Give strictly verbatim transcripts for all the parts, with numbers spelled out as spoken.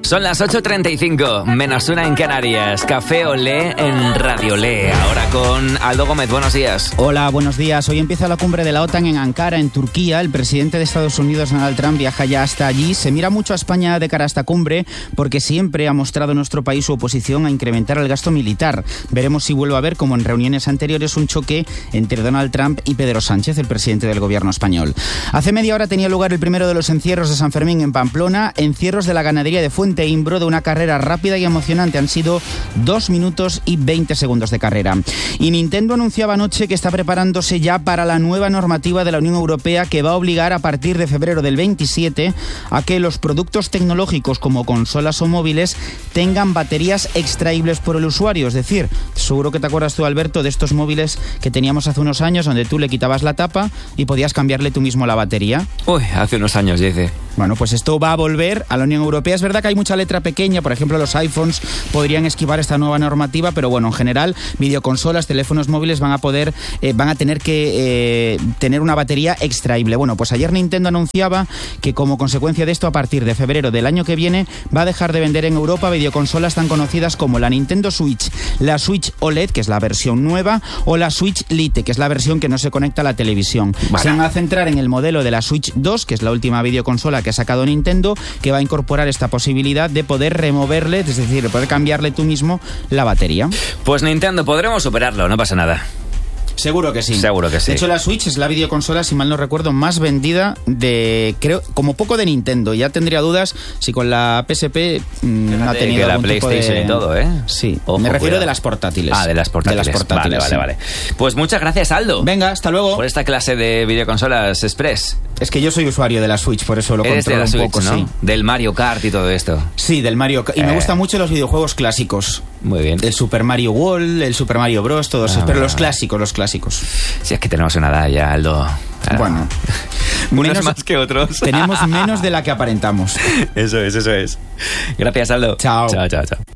Son las ocho treinta y cinco, menos una en Canarias. Café Olé en Radio Olé. Ahora con Aldo Gómez, buenos días. Hola, buenos días. Hoy empieza la cumbre de la OTAN en Ankara, en Turquía. El presidente de Estados Unidos, Donald Trump, viaja ya hasta allí. Se mira mucho a España de cara a esta cumbre porque siempre ha mostrado nuestro país su oposición a incrementar el gasto militar. Veremos si vuelve a haber, como en reuniones anteriores, un choque entre Donald Trump y Pedro Sánchez, el presidente del gobierno español. Hace media hora tenía lugar el primero de los encierros de San Fermín en Pamplona, encierros de la ganadería de Fuente Imbro, de una carrera rápida y emocionante. Han sido dos minutos y veinte segundos de carrera. Y Nintendo anunciaba anoche que está preparándose ya para la nueva normativa de la Unión Europea que va a obligar a partir de febrero del veintisiete a que los productos tecnológicos como consolas o móviles tengan baterías extraíbles por el usuario. Es decir, seguro que te acuerdas tú, Alberto, de estos móviles que teníamos hace unos años donde tú le quitabas la tapa y podías cambiarle tú mismo la batería. Uy, hace unos años, dice. Bueno, pues esto va a volver a la Unión Europea. Es verdad que hay mucha letra pequeña, por ejemplo, los iPhones podrían esquivar esta nueva normativa, pero bueno, en general, videoconsolas, teléfonos móviles van a poder, eh, van a tener que eh, tener una batería extraíble. Bueno, pues ayer Nintendo anunciaba que como consecuencia de esto, a partir de febrero del año que viene, va a dejar de vender en Europa videoconsolas tan conocidas como la Nintendo Switch, la Switch O L E D, que es la versión nueva, o la Switch Lite, que es la versión que no se conecta a la televisión. Vale. Se van a centrar en el modelo de la Switch dos, que es la última videoconsola que ha sacado Nintendo, que va a incorporar esta posibilidad de poder removerle, es decir, de poder cambiarle tú mismo la batería. Pues Nintendo, podremos superarlo, no pasa nada. Seguro que sí. Seguro que sí. De hecho, la Switch es la videoconsola, si mal no recuerdo, más vendida de, creo, como poco de Nintendo. Ya tendría dudas si con la P S P mmm, ha tenido que la algún PlayStation tipo de... y todo, ¿eh? Sí. Ojo, me refiero cuidado. de las portátiles. Ah, de las portátiles. De las portátiles. Vale, vale, sí. vale. Pues muchas gracias, Aldo. Venga, hasta luego. Por esta clase de videoconsolas express. Es que yo soy usuario de la Switch, por eso lo Eres controlo de la un Switch, poco, ¿no? sí. Del Mario Kart y todo esto. Sí, del Mario Kart. Y eh. me gustan mucho los videojuegos clásicos. Muy bien. El Super Mario World, el Super Mario Bros, todos esos, Ah, pero bueno. los clásicos, los clásicos. Si es que tenemos una edad ya, Aldo. Ah. Bueno. Unos menos, más que otros. Tenemos menos de la que aparentamos. Eso es, eso es. Gracias, Aldo. Chao. Chao, chao, chao.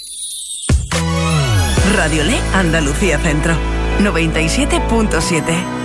Radio Olé, Andalucía Centro, noventa y siete punto siete.